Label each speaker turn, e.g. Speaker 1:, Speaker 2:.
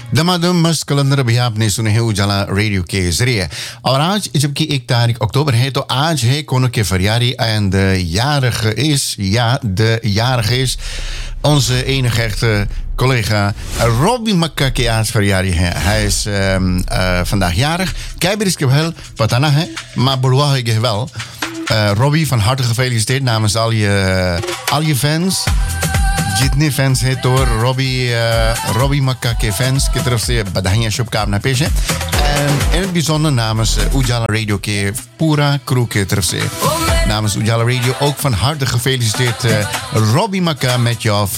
Speaker 1: दमादम मस्त कलंदर भैया आपने सुने हैं उजाला रेडियो के जरिए और आज जबकि 1 तारीख अक्टूबर है तो आज है Kono Verjari en de jarige is, ja, de jarige is onze enige echte collega Robbie Makakea's verjaardag है. Hij is vandaag jarig. Kijber is wel patana है, maar boulwa है wel. Robbie, van harte gefeliciteerd namens al je fans. जितने फैंस हैं तो रॉबी मक्का के फैंस की तरफ से बधाइयाँ शुभकामनाएं पेश हैं en het bijzonder namens Ujala Radio के पूरा crew की तरफ से namens Ujala Radio ook van harte gefeliciteerd Robbie Makka met jouw